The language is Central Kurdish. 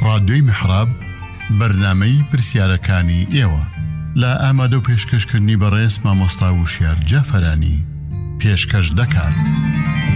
ڕادیۆی میحراب بەرنامەی پرسیارەکانی ئێوە لە ئامادە و پێشکەشکردنی بەڕێز مامۆستا وشیار جەفەرانی پێشکەش دەکات.